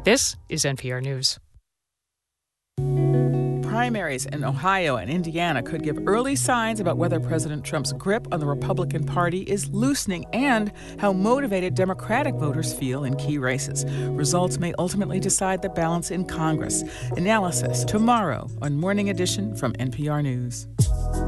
This is NPR News. Primaries in Ohio and Indiana could give early signs about whether President Trump's grip on the Republican Party is loosening and how motivated Democratic voters feel in key races. Results may ultimately decide the balance in Congress. Analysis tomorrow on Morning Edition from NPR News.